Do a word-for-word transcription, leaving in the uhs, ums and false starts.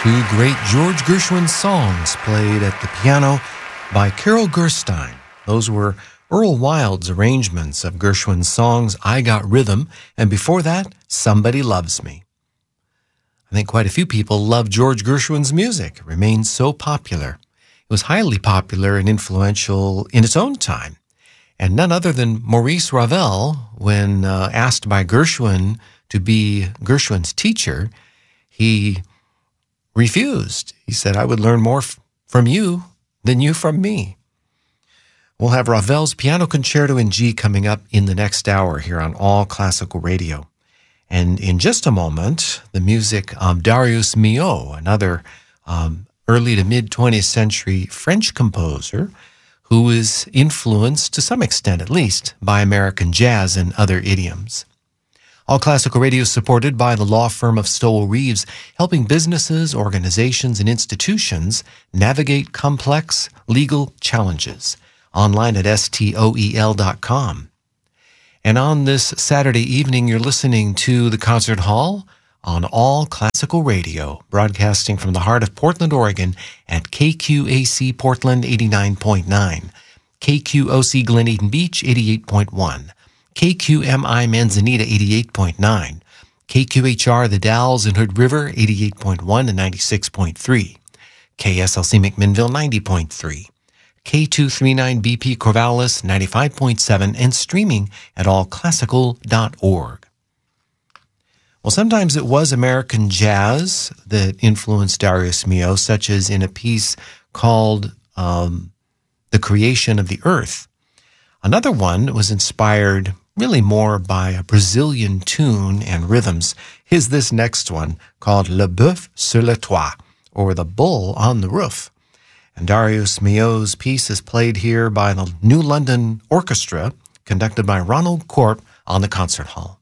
two great George Gershwin songs played at the piano by Carol Gerstein. Those were Earl Wild's arrangements of Gershwin's songs I Got Rhythm, and before that, Somebody Loves Me. I think quite a few people love George Gershwin's music. It remains so popular. It was highly popular and influential in its own time. And none other than Maurice Ravel, when uh, asked by Gershwin to be Gershwin's teacher, he refused. He said, I would learn more f- from you than you from me. We'll have Ravel's Piano Concerto in G coming up in the next hour here on All Classical Radio. And in just a moment, the music of Darius Milhaud, another um, early to mid-twentieth century French composer who is influenced, to some extent at least, by American jazz and other idioms. All Classical Radio is supported by the law firm of Stowell Reeves, helping businesses, organizations, and institutions navigate complex legal challenges. Online at S T O E L dot com. And on this Saturday evening, you're listening to The Concert Hall on All Classical Radio, broadcasting from the heart of Portland, Oregon at K Q A C Portland eighty-nine point nine, K Q O C Glen Eden Beach eighty-eight point one, K Q M I Manzanita eighty-eight point nine, K Q H R The Dalles and Hood River eighty-eight point one and ninety-six point three, K S L C McMinnville ninety point three, K two thirty-nine B P Corvallis ninety-five point seven, and streaming at all classical dot org. Well, sometimes it was American jazz that influenced Darius Milhaud, such as in a piece called um, The Creation of the Earth. Another one was inspired really more by a Brazilian tune and rhythms. Here's this next one called Le Boeuf sur le toit, or The Bull on the Roof. And Darius Milhaud's piece is played here by the New London Orchestra, conducted by Ronald Corp on the Concert Hall.